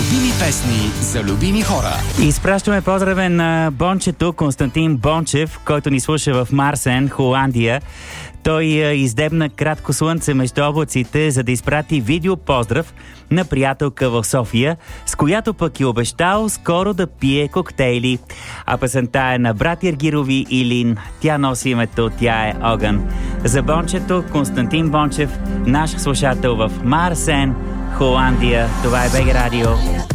Любими песни за любими хора. Изпращаме поздравен на Бончето Константин Бончев, който ни слуша в Марсен, Холандия. Той издебна кратко слънце между облаците, за да изпрати видео поздрав на приятелка в София, с която пък е обещал скоро да пие коктейли. А песента е на брат Ергирови и Лин. Тя носи името "Тя е огън". За Бончето Константин Бончев, наш слушател в Марсен, Холандия. Това е БГ Радио.